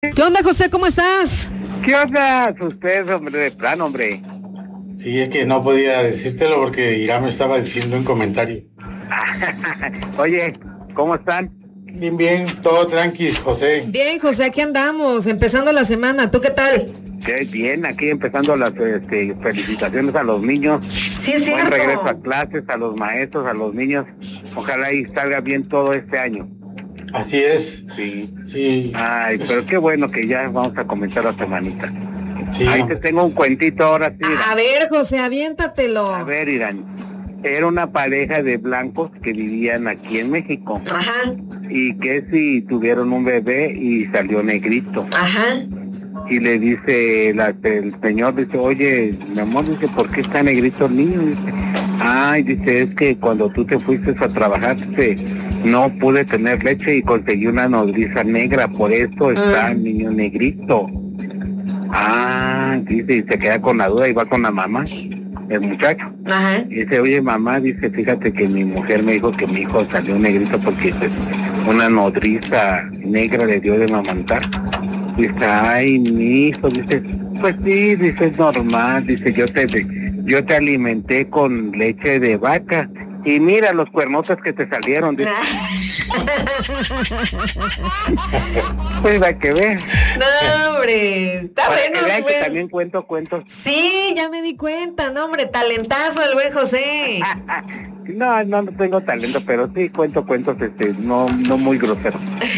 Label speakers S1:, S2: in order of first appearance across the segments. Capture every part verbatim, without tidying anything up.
S1: ¿Qué onda, José? ¿Cómo estás?
S2: ¿Qué onda? Usted, hombre, de plano, hombre.
S3: Sí, es que no podía decírtelo porque Irán me estaba diciendo en comentario.
S2: Oye, ¿cómo están?
S3: Bien, bien, todo tranqui, José.
S1: Bien, José, aquí andamos, empezando la semana. ¿Tú qué tal?
S2: Qué bien, aquí empezando las este, felicitaciones a los niños.
S1: Sí, es
S2: Buen
S1: cierto.
S2: regreso a clases, a los maestros, a los niños. Ojalá y salga bien todo este año.
S3: Así es.
S2: Sí.
S3: Sí.
S2: Ay, pero qué bueno que ya vamos a comenzar la semanita.
S3: Sí.
S2: Ahí te tengo un cuentito ahora sí. Irán.
S1: A ver, José, aviéntatelo.
S2: A ver, Irán. Era una pareja de blancos que vivían aquí en México.
S1: Ajá.
S2: Y que si tuvieron un bebé y salió negrito.
S1: Ajá.
S2: Y le dice la, el señor, dice, oye, mi amor, dice, ¿por qué está negrito el niño? Dice, ay, dice, es que cuando tú te fuiste a trabajar, dice, no pude tener leche y conseguí una nodriza negra, por eso está
S1: Mm.
S2: el niño negrito. Ah, dice, y se queda con la duda y va con la mamá, el muchacho.
S1: Ajá.
S2: Y dice, oye, mamá, dice, fíjate que mi mujer me dijo que mi hijo salió negrito porque pues, una nodriza negra le dio de mamantar. Dice, ay, mi hijo, dice, pues sí, dice, es normal, dice, yo te, yo te alimenté con leche de vaca y mira los cuernotes que te salieron, dice. Pues hay que ver.
S1: No, hombre, está
S2: Para
S1: bueno,
S2: que vean que
S1: güey.
S2: también cuento cuentos.
S1: Sí, ya me di cuenta, no, hombre, talentazo el buen José.
S2: No, no, no tengo talento, pero sí cuento cuentos, este, no, no muy groseros.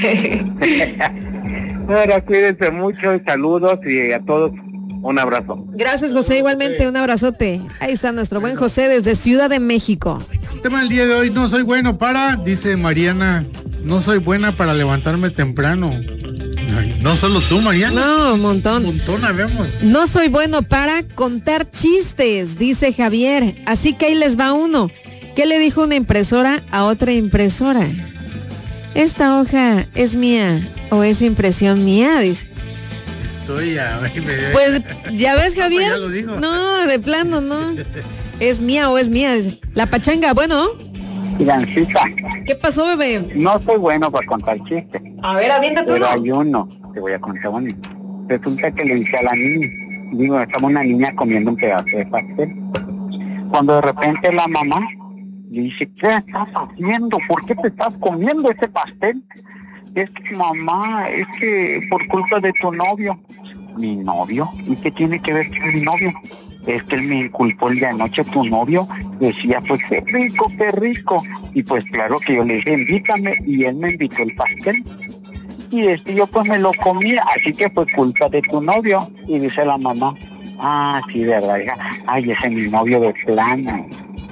S2: Ahora cuídense mucho, saludos y a todos un abrazo.
S1: Gracias, José, igualmente, un abrazote. Ahí está nuestro buen José desde Ciudad de México.
S3: El tema del día de hoy, no soy bueno para, dice Mariana, no soy buena para levantarme temprano. Ay, no solo tú, Mariana.
S1: No, un
S3: Un
S1: montón.
S3: montón habemos.
S1: No soy bueno para contar chistes, dice Javier. Así que ahí les va uno. ¿Qué le dijo una impresora a otra impresora? ¿Esta hoja es mía o es impresión mía? Dice.
S3: Estoy a...
S1: Pues, ¿ya ves, Javier?
S3: Ya lo dijo.
S1: No, de plano, no. ¿Es mía o es mía? Dice. La pachanga, bueno.
S2: Irancita,
S1: ¿Qué pasó, bebé?
S2: no soy bueno para contar chistes,
S1: A ver, aviéntate
S2: pero
S1: uno.
S2: hay uno, te voy a contar uno. Resulta que le dice a la niña, digo, estaba una niña comiendo un pedazo de pastel. Cuando de repente la mamá le dice, ¿qué estás haciendo? ¿Por qué te estás comiendo ese pastel? Es que mamá, es que por culpa de tu novio. ¿Mi novio? ¿Y qué tiene que ver con mi novio? Es que él me inculpó el de anoche, tu novio decía, pues qué rico, qué rico. Y pues claro que yo le dije, invítame, y él me invitó el pastel. Y este yo pues me lo comí, así que fue culpa de tu novio. Y dice la mamá, ah, sí, verdad, hija. Ay, ese es mi novio de plano.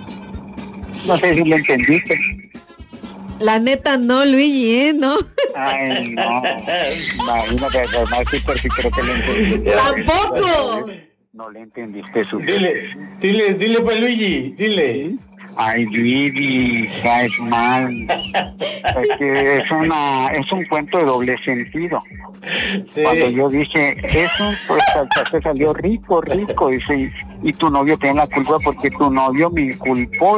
S2: No sé si lo entendiste.
S1: La neta no, Luigi, ¿eh? ¿No?
S2: Ay, no. Imagínate, además sí, pero sí creo que lo entendiste.
S1: ¡Tampoco!
S2: No le entendiste su...
S3: Dile, dile, dile pues Luigi, dile.
S2: Ay, Luigi, caes mal. Es que es una, es un cuento de doble sentido.
S3: Sí.
S2: Cuando yo dije, eso, pues te salió rico, rico, dice, y, y tu novio tiene la culpa porque tu novio me inculpó.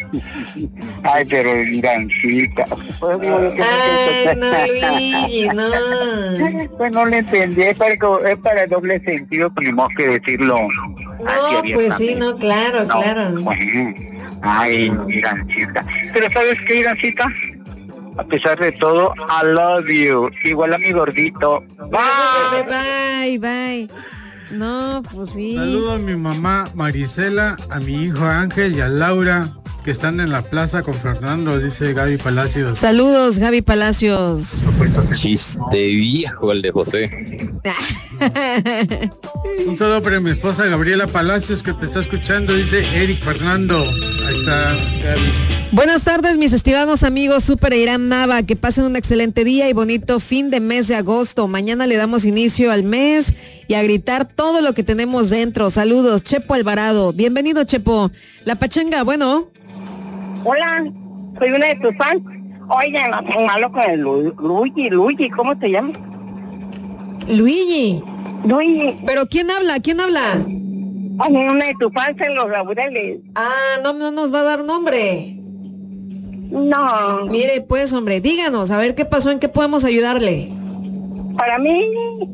S2: Ay, pero Mirancita. Pues,
S1: Ay, no, Luigi, no.
S2: pues no le entendí, es para, es para el doble sentido, tenemos que decirlo.
S1: No, pues sí, no, claro,
S2: No,
S1: claro.
S2: bueno. Ay, Irancita. Pero ¿sabes qué, Irancita? A pesar de todo, I love you. Igual a mi gordito.
S1: Gracias,
S2: Bye.
S1: bebé, bye, bye. No, pues sí.
S3: Saludo a mi mamá Marisela, a mi hijo Ángel y a Laura, que están en la plaza con Fernando, dice Gaby Palacios.
S1: Saludos, Gaby Palacios.
S4: Chiste viejo el de José.
S3: Un saludo para mi esposa Gabriela Palacios, que te está escuchando, dice Eric Fernando. Ahí está Gaby.
S1: Buenas tardes, mis estimados amigos Super Irán Nava, que pasen un excelente día y bonito fin de mes de agosto. Mañana le damos inicio al mes y a gritar todo lo que tenemos dentro. Saludos, Chepo Alvarado. Bienvenido, Chepo. La pachanga, bueno.
S5: Hola, soy una de tus fans. Oye, no tan malo con el Lu- Luigi, Luigi, ¿cómo te llamas?
S1: Luigi.
S5: Luigi,
S1: ¿Pero quién habla? ¿Quién habla?
S5: oye, una de tus fans en los laureles.
S1: Ah, no, no nos va a dar nombre.
S5: No,
S1: Mire, pues, hombre, díganos, a ver qué pasó, en qué podemos ayudarle.
S5: Para mí,